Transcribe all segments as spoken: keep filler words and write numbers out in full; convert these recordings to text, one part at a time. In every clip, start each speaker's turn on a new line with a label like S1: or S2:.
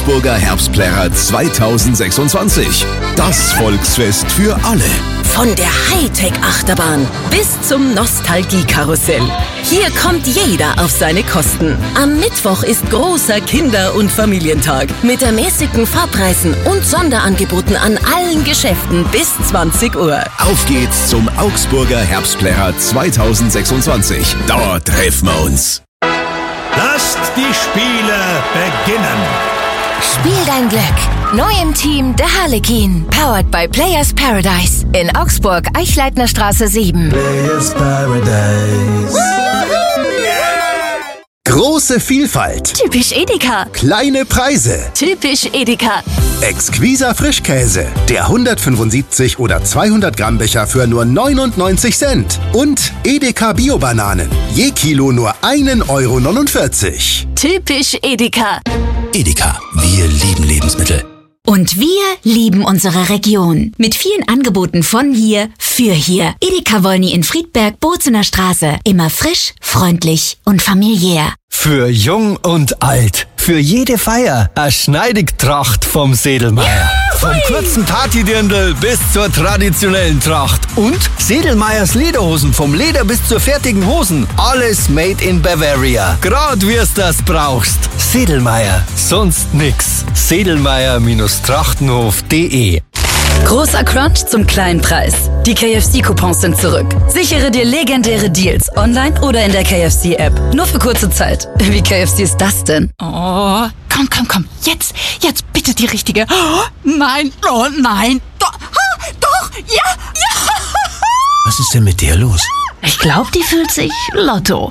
S1: Augsburger Herbstplärrer zweitausendsechsundzwanzig. Das Volksfest für alle.
S2: Von der Hightech-Achterbahn bis zum Nostalgie-Karussell. Hier kommt jeder auf seine Kosten. Am Mittwoch ist großer Kinder- und Familientag mit ermäßigten Fahrpreisen und Sonderangeboten an allen Geschäften bis zwanzig Uhr.
S1: Auf geht's zum Augsburger Herbstplärrer zweitausendsechsundzwanzig. Dort treffen wir uns.
S3: Lasst die Spiele beginnen.
S4: Spiel dein Glück. Neu im Team der Harlekin. Powered by Players Paradise. In Augsburg, Eichleitnerstraße sieben.
S3: Players Paradise.
S5: Große Vielfalt.
S4: Typisch Edeka.
S5: Kleine Preise.
S4: Typisch Edeka.
S5: Exquiser Frischkäse. Der hundertfünfundsiebzig oder zweihundert Gramm Becher für nur neunundneunzig Cent. Und Edeka Bio-Bananen. Je Kilo nur ein Euro neunundvierzig.
S4: Typisch Edeka.
S6: Edeka, wir lieben Lebensmittel.
S7: Und wir lieben unsere Region. Mit vielen Angeboten von hier, für hier. Edeka Wolny in Friedberg, Bozener Straße. Immer frisch, freundlich und familiär.
S8: Für jung und alt. Für jede Feier. Eine Schneidigtracht vom Sedelmeier. Vom kurzen Partydirndl bis zur traditionellen Tracht. Und Sedelmeiers Lederhosen. Vom Leder bis zur fertigen Hosen. Alles made in Bavaria. Grad wie's das brauchst. Sedelmeier. Sonst nix. Sedelmeier-Trachtenhof punkt de.
S9: Großer Crunch zum kleinen Preis. Die K F C-Coupons sind zurück. Sichere dir legendäre Deals online oder in der K F C-App. Nur für kurze Zeit. Wie K F C ist das denn?
S10: Oh, komm, komm, komm. Jetzt, jetzt bitte die richtige. Oh, nein, oh nein. Doch, ah, doch, ja, ja.
S6: Was ist denn mit der los?
S10: Ich glaube, die fühlt sich Lotto.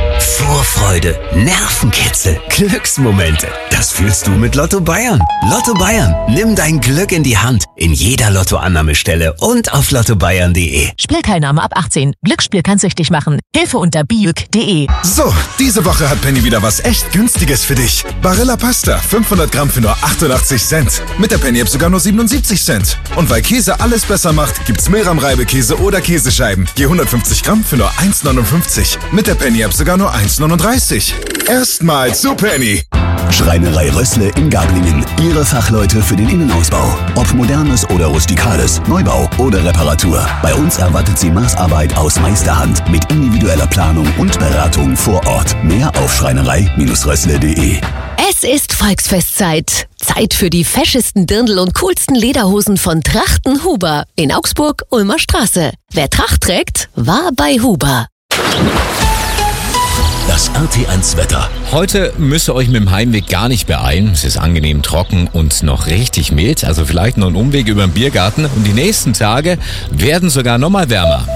S6: Vorfreude, Nervenkitzel, Glücksmomente. Das fühlst du mit Lotto Bayern. Lotto Bayern. Nimm dein Glück in die Hand. In jeder Lottoannahmestelle und auf lotto bayern punkt de.
S11: Spielteilnahme ab achtzehn. Glücksspiel kann süchtig machen. Hilfe unter biuk punkt de.
S12: So, diese Woche hat Penny wieder was echt Günstiges für dich. Barilla Pasta, fünfhundert Gramm für nur achtundachtzig Cent. Mit der Penny-App sogar nur siebenundsiebzig Cent. Und weil Käse alles besser macht, gibt's Milram-Reibekäse oder Käsescheiben. Je hundertfünfzig Gramm für nur eins neunundfünfzig. Mit der Penny-App sogar nur eins neununddreißig. Erstmal zu Penny.
S1: Schreinerei Rössle in Gablingen. Ihre Fachleute für den Innenausbau. Ob modernes oder rustikales, Neubau oder Reparatur. Bei uns erwartet Sie Maßarbeit aus Meisterhand mit individueller Planung und Beratung vor Ort. Mehr auf schreinerei Rössle punkt de.
S4: Es ist Volksfestzeit. Zeit für die feschesten Dirndl und coolsten Lederhosen von Trachten Huber. In Augsburg, Ulmer Straße. Wer Tracht trägt, war bei Huber.
S1: Das R T eins Wetter.
S13: Heute müsst ihr euch mit dem Heimweg gar nicht beeilen. Es ist angenehm trocken und noch richtig mild. Also vielleicht noch ein Umweg über den Biergarten. Und die nächsten Tage werden sogar noch mal wärmer.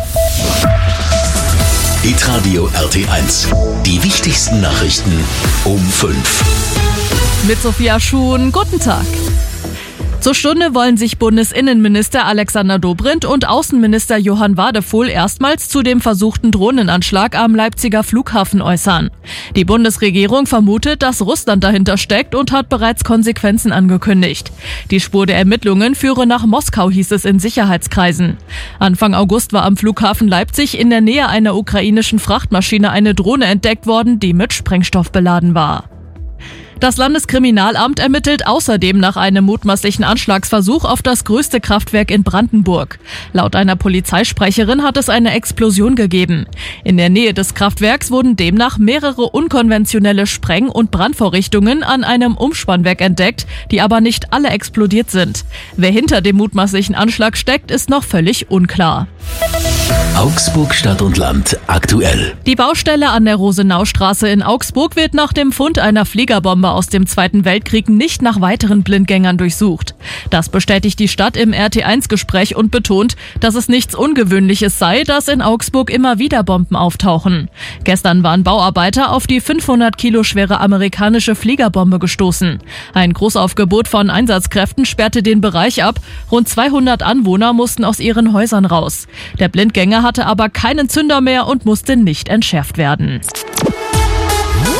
S1: Hitradio R T eins. Die wichtigsten Nachrichten um fünf.
S14: Mit Sophia Schuhn, guten Tag. Zur Stunde wollen sich Bundesinnenminister Alexander Dobrindt und Außenminister Johann Wadefuhl erstmals zu dem versuchten Drohnenanschlag am Leipziger Flughafen äußern. Die Bundesregierung vermutet, dass Russland dahinter steckt und hat bereits Konsequenzen angekündigt. Die Spur der Ermittlungen führe nach Moskau, hieß es in Sicherheitskreisen. Anfang August war am Flughafen Leipzig in der Nähe einer ukrainischen Frachtmaschine eine Drohne entdeckt worden, die mit Sprengstoff beladen war. Das Landeskriminalamt ermittelt außerdem nach einem mutmaßlichen Anschlagsversuch auf das größte Kraftwerk in Brandenburg. Laut einer Polizeisprecherin hat es eine Explosion gegeben. In der Nähe des Kraftwerks wurden demnach mehrere unkonventionelle Spreng- und Brandvorrichtungen an einem Umspannwerk entdeckt, die aber nicht alle explodiert sind. Wer hinter dem mutmaßlichen Anschlag steckt, ist noch völlig unklar.
S1: Augsburg Stadt und Land aktuell.
S14: Die Baustelle an der Rosenaustraße in Augsburg wird nach dem Fund einer Fliegerbombe aus dem Zweiten Weltkrieg nicht nach weiteren Blindgängern durchsucht. Das bestätigt die Stadt im R T eins Gespräch und betont, dass es nichts Ungewöhnliches sei, dass in Augsburg immer wieder Bomben auftauchen. Gestern waren Bauarbeiter auf die fünfhundert Kilo schwere amerikanische Fliegerbombe gestoßen. Ein Großaufgebot von Einsatzkräften sperrte den Bereich ab. Rund zweihundert Anwohner mussten aus ihren Häusern raus. Der Blindgänger hatte aber keinen Zünder mehr und musste nicht entschärft werden.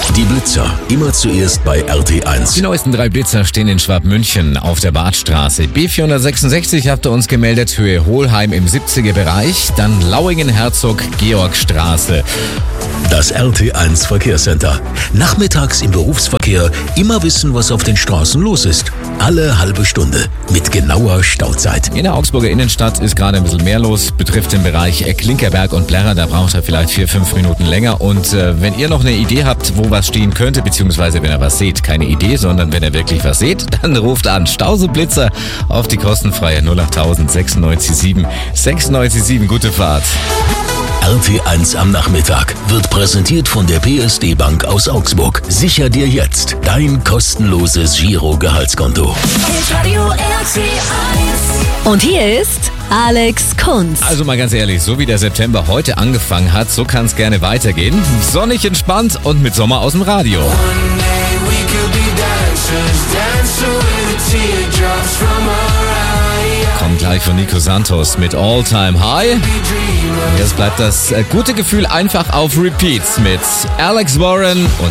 S1: Die Blitzer, immer zuerst bei R T eins.
S13: Die neuesten drei Blitzer stehen in Schwabmünchen auf der Badstraße. B vierhundertsechsundsechzig habt ihr uns gemeldet, Höhe Hohlheim im siebziger Bereich. Dann Lauingen-Herzog-Georgstraße.
S1: Das R T eins Verkehrscenter. Nachmittags im Berufsverkehr immer wissen, was auf den Straßen los ist. Alle halbe Stunde mit genauer Stauzeit.
S13: In der Augsburger Innenstadt ist gerade ein bisschen mehr los. Betrifft den Bereich Klinkerberg und Blerra. Da braucht er vielleicht vier, fünf Minuten länger. Und äh, wenn ihr noch eine Idee habt, wo was stehen könnte, beziehungsweise wenn ihr was seht, keine Idee, sondern wenn ihr wirklich was seht, dann ruft an. Stauseblitzer auf die kostenfreie null acht tausend sechsundneunzig sieben sechsundneunzig sieben. Gute Fahrt.
S1: R T eins am Nachmittag wird präsentiert von der P S D Bank aus Augsburg. Sicher dir jetzt dein kostenloses Giro-Gehaltskonto.
S4: Und hier ist Alex Kunz.
S13: Also mal ganz ehrlich, so wie der September heute angefangen hat, so kann es gerne weitergehen. Sonnig, entspannt und mit Sommer aus dem Radio. Kommt gleich von Nico Santos mit All Time High. Jetzt bleibt das gute Gefühl einfach auf Repeat mit Alex Warren und